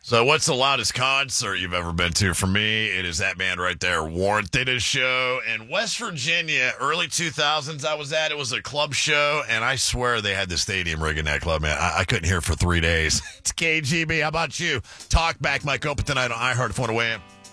So what's the loudest concert you've ever been to? For me, it is that band right there, Warrant. They did a show in West Virginia, early 2000s I was at. It was a club show, and I swear they had the stadium rig in that club, man. I couldn't hear for 3 days. It's KGB. How about you? Talk back, Mike Open tonight on iHeart if you want to weigh in.